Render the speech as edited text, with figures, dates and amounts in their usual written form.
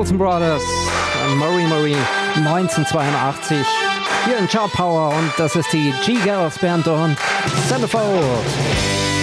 Olsen Brothers, Marie Marie 1982, hier in Chart Power und das ist die G-Girls Band und Centerfold.